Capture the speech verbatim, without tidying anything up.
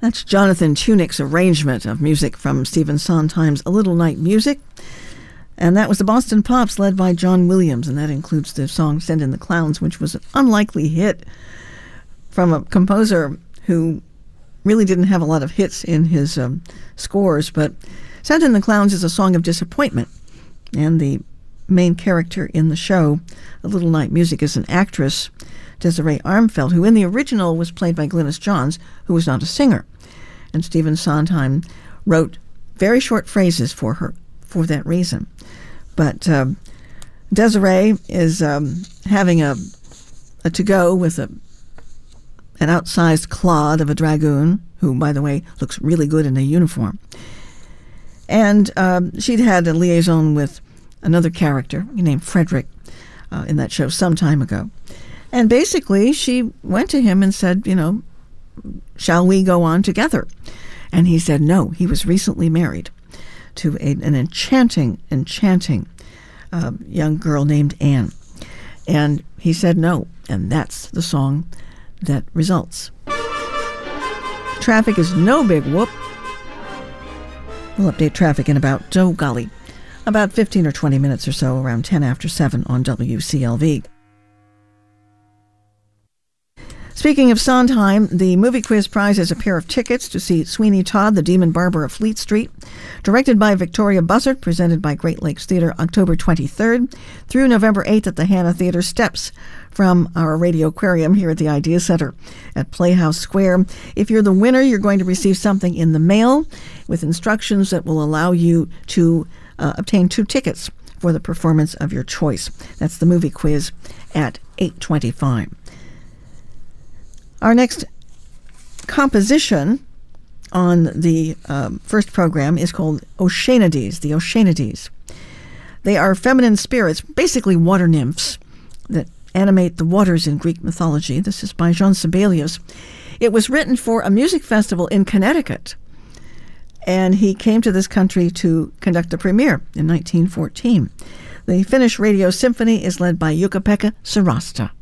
That's Jonathan Tunick's arrangement of music from Stephen Sondheim's A Little Night Music. And that was the Boston Pops, led by John Williams, and that includes the song Send in the Clowns, which was an unlikely hit from a composer who really didn't have a lot of hits in his um, scores. But Send in the Clowns is a song of disappointment, and the main character in the show, A Little Night Music, is an actress, Desiree Armfeld, who in the original was played by Glynis Johns, who was not a singer. And Stephen Sondheim wrote very short phrases for her for that reason. But um, Desiree is um, having a, a to-go with a an outsized clod of a dragoon, who, by the way, looks really good in a uniform. And um, she'd had a liaison with another character named Frederick uh, in that show some time ago. And basically, she went to him and said, you know, shall we go on together? And he said no. He was recently married to a, an enchanting, enchanting uh, young girl named Anne. And he said no. And that's the song that results. Traffic is no big whoop. We'll update traffic in about, oh golly, about fifteen or twenty minutes or so, around ten after seven on W C L V. Speaking of Sondheim, the Movie Quiz Prize is a pair of tickets to see Sweeney Todd, the Demon Barber of Fleet Street, directed by Victoria Buzzard, presented by Great Lakes Theatre October twenty-third through November eighth at the Hannah Theatre steps from our Radio Aquarium here at the Idea Center at Playhouse Square. If you're the winner, you're going to receive something in the mail with instructions that will allow you to uh, obtain two tickets for the performance of your choice. That's the Movie Quiz at eight twenty-five. Our next composition on the um, first program is called Oceanides, the Oceanides. They are feminine spirits, basically water nymphs, that animate the waters in Greek mythology. This is by Jean Sibelius. It was written for a music festival in Connecticut, and he came to this country to conduct the premiere in nineteen fourteen. The Finnish Radio Symphony is led by Jukka-Pekka Sarasta.